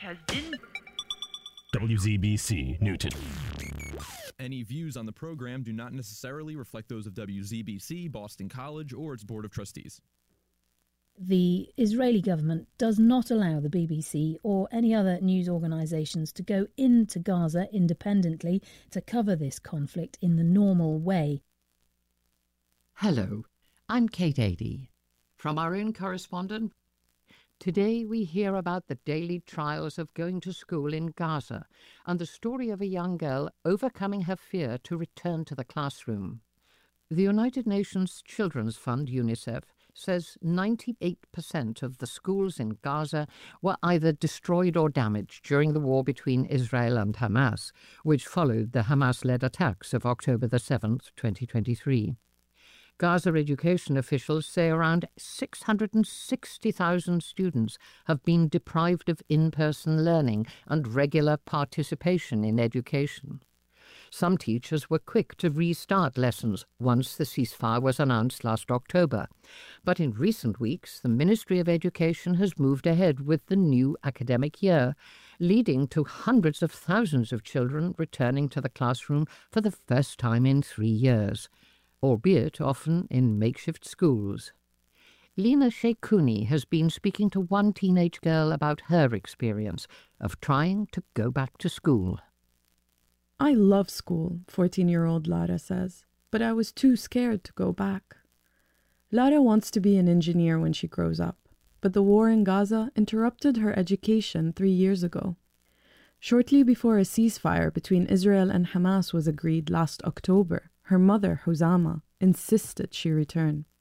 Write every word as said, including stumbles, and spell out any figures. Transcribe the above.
has been... W Z B C Newton. Any views on the program do not necessarily reflect those of W Z B C, Boston College, or its Board of Trustees. The Israeli government does not allow the B B C or any other news organisations to go into Gaza independently to cover this conflict in the normal way. Hello, I'm Kate Adie. From our own correspondent, today we hear about the daily trials of going to school in Gaza and the story of a young girl overcoming her fear to return to the classroom. The United Nations Children's Fund, UNICEF, says ninety-eight percent of the schools in Gaza were either destroyed or damaged during the war between Israel and Hamas, which followed the Hamas-led attacks of October the seventh, twenty twenty-three. Gaza education officials say around six hundred sixty thousand students have been deprived of in-person learning and regular participation in education. Some teachers were quick to restart lessons once the ceasefire was announced last October. But in recent weeks, the Ministry of Education has moved ahead with the new academic year, leading to hundreds of thousands of children returning to the classroom for the first time in three years, albeit often in makeshift schools. Lena Sheikhouni has been speaking to one teenage girl about her experience of trying to go back to school. I love school, fourteen-year-old Lara says, but I was too scared to go back. Lara wants to be an engineer when she grows up, but the war in Gaza interrupted her education three years ago. Shortly before a ceasefire between Israel and Hamas was agreed last October, her mother, Hosama, insisted she return.